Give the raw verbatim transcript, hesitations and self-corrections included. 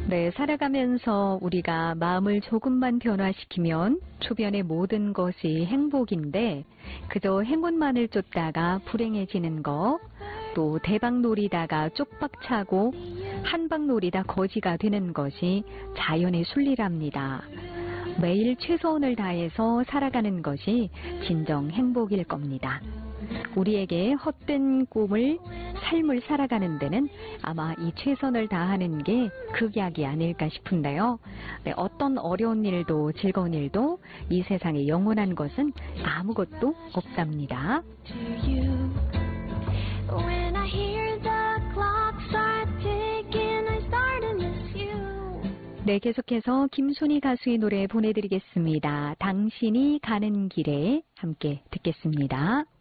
네, 살아가면서 우리가 마음을 조금만 변화시키면 주변의 모든 것이 행복인데 그저 행운만을 쫓다가 불행해지는 거, 또 대박 노리다가 쪽박 차고 한방 노리다 거지가 되는 것이 자연의 순리랍니다. 매일 최선을 다해서 살아가는 것이 진정 행복일 겁니다. 우리에게 헛된 꿈을, 삶을 살아가는 데는 아마 이 최선을 다하는 게 극약이 아닐까 싶은데요. 네, 어떤 어려운 일도 즐거운 일도 이 세상에 영원한 것은 아무것도 없답니다. 네, 계속해서 김순희 가수의 노래 보내드리겠습니다. 당신이 가는 길에 함께 듣겠습니다.